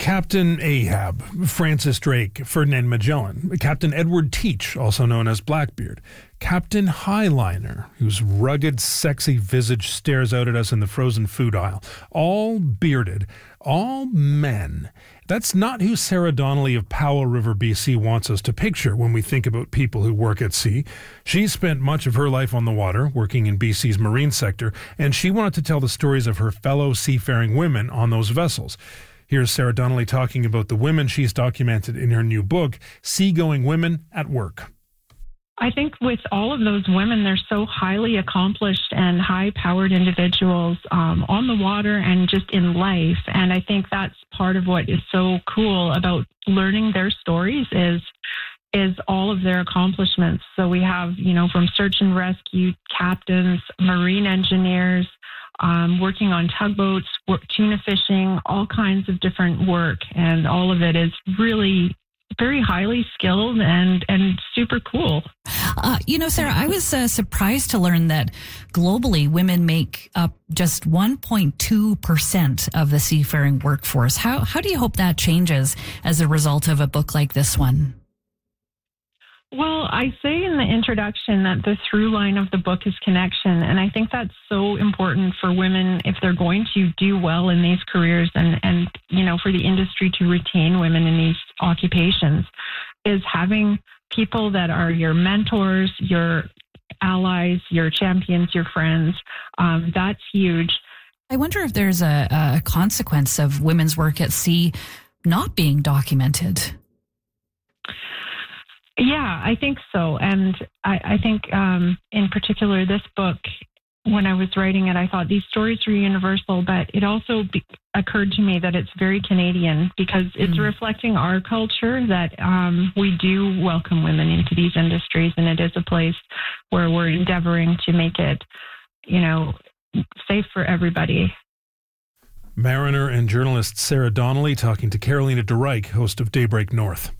Captain Ahab, Francis Drake, Ferdinand Magellan, Captain Edward Teach, also known as Blackbeard, Captain Highliner, whose rugged, sexy visage stares out at us in the frozen food aisle, all bearded, all men. That's not who Sarah Donnelly of Powell River, BC wants us to picture when we think about people who work at sea. She spent much of her life on the water, working in BC's marine sector, and she wanted to tell the stories of her fellow seafaring women on those vessels. Here's Sarah Donnelly talking about the women she's documented in her new book, Seagoing Women at Work. I think with all of those women, they're so highly accomplished and high-powered individuals on the water and just in life. And I think that's part of what is so cool about learning their stories is all of their accomplishments. So we have, from search and rescue captains, marine engineers, working on tugboats, tuna fishing, all kinds of different work. And all of it is really very highly skilled and super cool. Sarah, I was surprised to learn that globally women make up just 1.2% of the seafaring workforce. How do you hope that changes as a result of a book like this one? Well, I say in the introduction that the through line of the book is connection. And I think that's so important for women if they're going to do well in these careers and for the industry to retain women in these occupations, is having people that are your mentors, your allies, your champions, your friends. That's huge. I wonder if there's a consequence of women's work at sea not being documented. Yeah, I think so. And I think in particular, this book, when I was writing it, I thought these stories were universal, but it also occurred to me that it's very Canadian because it's reflecting our culture that we do welcome women into these industries, and it is a place where we're endeavoring to make it, safe for everybody. Mariner and journalist Sarah Donnelly talking to Carolina DeReich, host of Daybreak North.